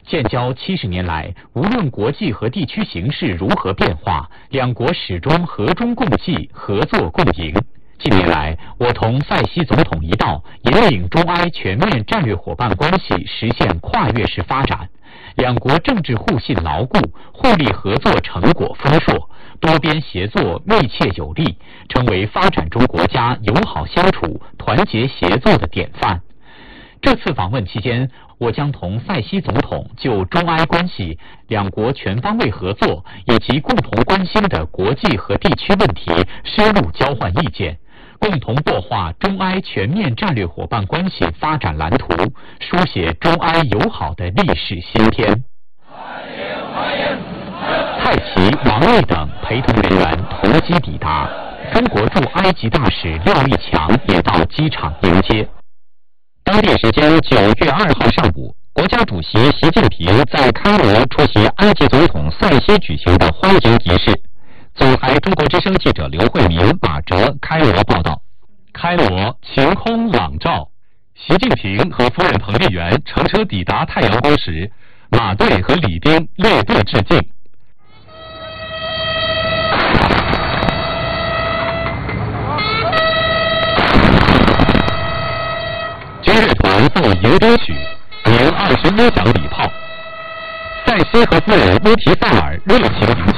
建交70年来，无论国际和地区形势如何变化，两国始终和衷共济、合作共赢。近年来，我同塞西总统一道，引领中埃全面战略伙伴关系实现跨越式发展，两国政治互信牢固，互利合作成果丰硕，多边协作密切有力，成为发展中国家友好相处、团结协作的典范。这次访问期间，我将同塞西总统就中埃关系、两国全方位合作以及共同关心的国际和地区问题深入交换意见，共同擘画中埃全面战略伙伴关系发展蓝图，书写中埃友好的历史新篇。蔡奇、王毅等陪同人员同机抵达，中国驻埃及大使廖立强也到机场迎接。当地时间9月2号上午，国家主席习近平在开罗出席埃及总统塞西举行的欢迎仪式。总台中国之声记者刘慧明、马哲开罗报道。开罗晴空朗照，习近平和夫人彭丽媛乘车抵达太阳宫时，马队和礼兵列队致敬。军乐团奏迎宾曲，鸣21响礼炮。塞西和夫人乌提萨尔热情迎接。